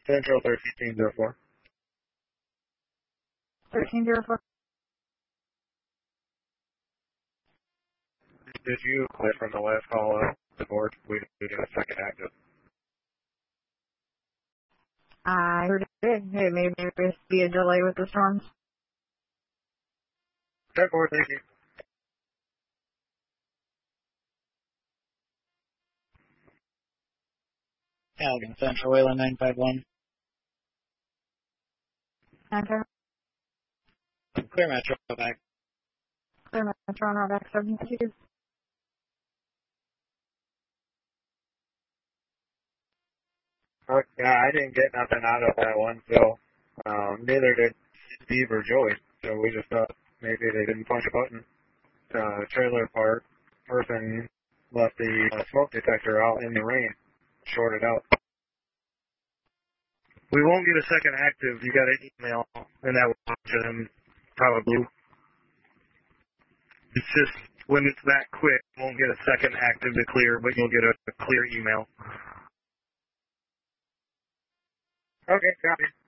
Central 1304. 1304. Did you quit from the last call of the board? We did a second active. I heard it did. It may be a delay with the storms. 10-4, thank you. Allegan Central, Wayland 951. Okay. Clear Metro, back. Clear Metro on back 72. Yeah, I didn't get nothing out of that one, so neither did Steve or Joey. So we just thought maybe they didn't punch a button. Trailer park person left the smoke detector out in the rain, shorted out. We won't get a second active. You got an email, and that will punch them probably. It's just when it's that quick, you won't get a second active to clear, but you'll get a clear email. Okay, copy.